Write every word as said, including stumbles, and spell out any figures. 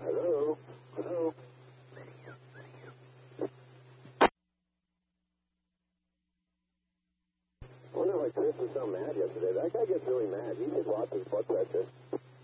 Hello? Hello? I wonder why Chris was so mad yesterday. That guy gets really mad. He just lost his blood pressure.